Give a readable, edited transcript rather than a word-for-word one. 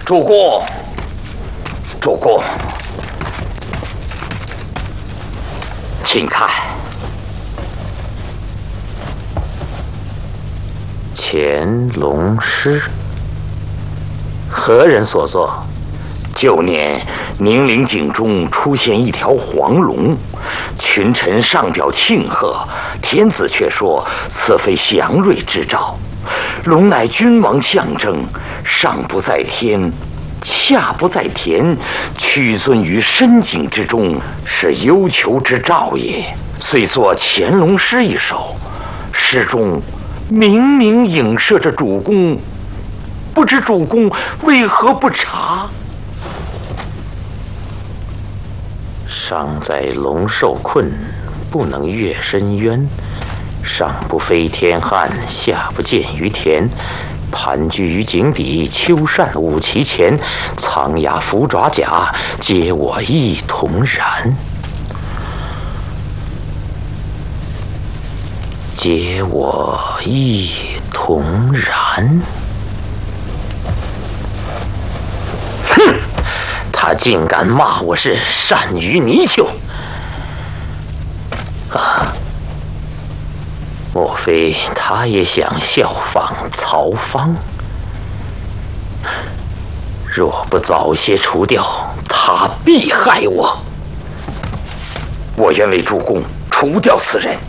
主公，主公，请看，乾隆诗，何人所作？旧年宁陵井中出现一条黄龙，群臣上表庆贺，天子却说此非祥瑞之兆。龙乃君王象征，上不在天，下不在田，屈尊于深井之中，是幽囚之兆也。遂作乾隆诗一首，诗中明明影射着主公，不知主公为何不察？上在龙受困，不能越深渊。上不飞天汉，下不见于田。盘踞于井底，秋扇舞其前。苍鸦伏爪甲，皆我一同然。皆我一同然。哼！他竟敢骂我是鳝鱼泥鳅！啊！莫非他也想效仿曹芳？若不早些除掉，他必害我。我愿为主公除掉此人。